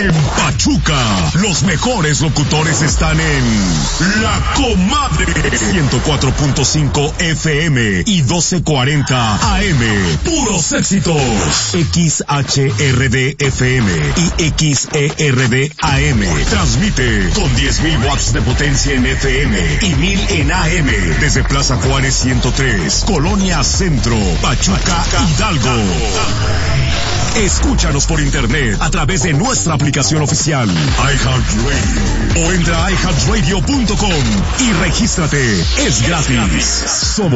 En Pachuca, los mejores locutores están en La Comadre. 104.5 FM y 1240 AM. Puros éxitos. XHRD FM y XERD AM. Transmite con 10,000 watts de potencia en FM y 1,000 en AM. Desde Plaza Juárez 103, Colonia Centro, Pachuca, Hidalgo. Escúchanos por internet a través de nuestra aplicación oficial iHeartRadio o entra a iHeartRadio.com y regístrate. Es gratis. Somos